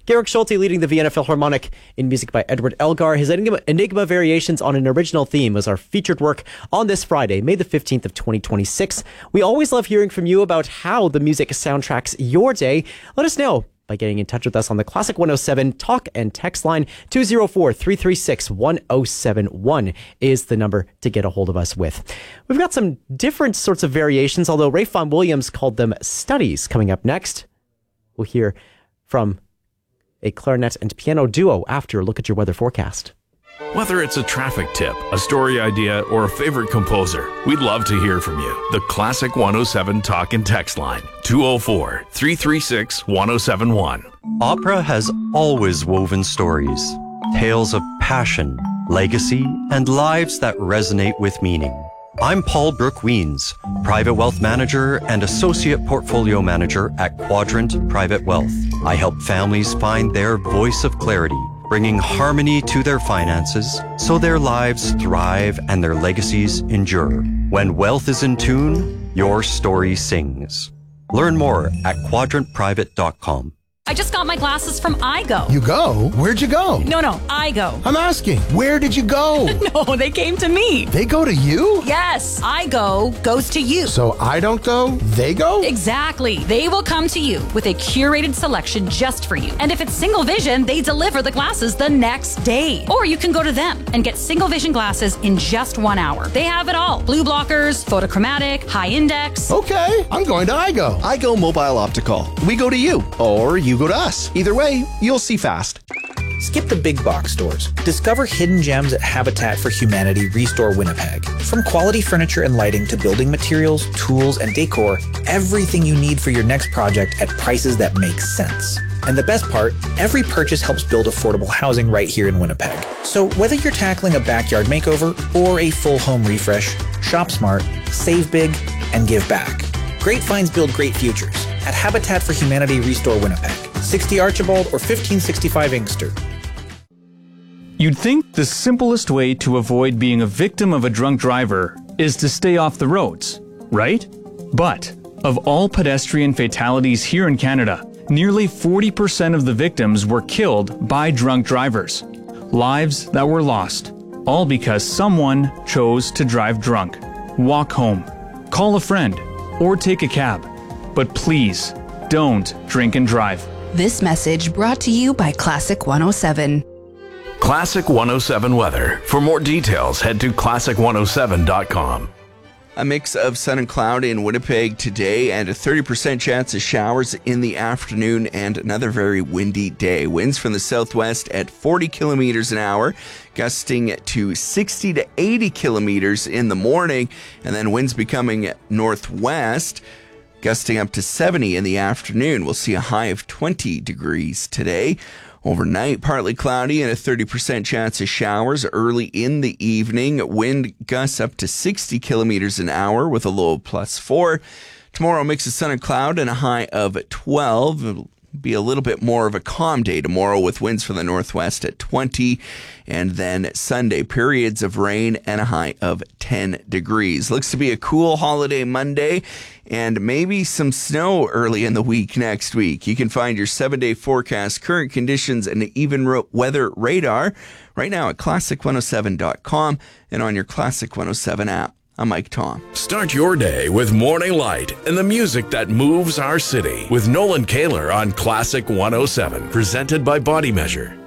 Georg Schulte leading the Vienna Philharmonic in music by Edward Elgar. His Enigma Variations on an Original Theme was our featured work on this Friday, May the 15th of 2026. We always love hearing from you about how the music soundtracks your day. Let us know by getting in touch with us on the Classic 107 talk and text line. 204-336-1071 is the number to get a hold of us with. We've got some different sorts of variations, although Ralph Vaughan Williams called them studies. Coming up next, we'll hear from a clarinet and piano duo after a look at your weather forecast. Whether it's a traffic tip, a story idea, or a favorite composer, we'd love to hear from you. The Classic 107 talk and text line, 204-336-1071. Opera has always woven stories, tales of passion, legacy, and lives that resonate with meaning. I'm Paul Brooke Weens, Private Wealth Manager and Associate Portfolio Manager at Quadrant Private Wealth. I help families find their voice of clarity, bringing harmony to their finances so their lives thrive and their legacies endure. When wealth is in tune, your story sings. Learn more at quadrantprivate.com. I just got my glasses from iGo. You go? Where'd you go? No, iGo. I'm asking, where did you go? No, they came to me. They go to you? Yes, iGo goes to you. So I don't go, they go? Exactly. They will come to you with a curated selection just for you. And if it's single vision, they deliver the glasses the next day. Or you can go to them and get single vision glasses in just 1 hour. They have it all. Blue blockers, photochromatic, high index. Okay, I'm going to iGo. iGo Mobile Optical. We go to you, or you go to us. Either way, you'll see fast. Skip the big box stores. Discover hidden gems at Habitat for Humanity Restore Winnipeg. From quality furniture and lighting to building materials, tools, and decor, everything you need for your next project at prices that make sense. And the best part, every purchase helps build affordable housing right here in Winnipeg. So whether you're tackling a backyard makeover or a full home refresh, shop smart, save big, and give back. Great finds build great futures at Habitat for Humanity Restore Winnipeg, 60 Archibald or 1565 Inkster. You'd think the simplest way to avoid being a victim of a drunk driver is to stay off the roads, right? But of all pedestrian fatalities here in Canada, nearly 40% of the victims were killed by drunk drivers. Lives that were lost, all because someone chose to drive drunk. Walk home, call a friend, or take a cab. But please, don't drink and drive. This message brought to you by Classic 107. Classic 107 weather. For more details, head to classic107.com. A mix of sun and cloud in Winnipeg today and a 30% chance of showers in the afternoon and another very windy day. Winds from the southwest at 40 kilometers an hour, gusting to 60 to 80 kilometers in the morning, and then winds becoming northwest, gusting up to 70 in the afternoon. We'll see a high of 20 degrees today. Overnight, partly cloudy and a 30% chance of showers early in the evening. Wind gusts up to 60 kilometers an hour with a low of +4. Tomorrow, mix of sun and cloud and a high of 12. It'll be a little bit more of a calm day tomorrow with winds from the northwest at 20. And then Sunday, periods of rain and a high of 10 degrees. Looks to be a cool holiday Monday and maybe some snow early in the week next week. You can find your 7-day forecast, current conditions, and even weather radar right now at classic107.com and on your Classic 107 app. I'm Mike Tom. Start your day with Morning Light and the music that moves our city with Nolan Kaler on Classic 107, presented by Body Measure.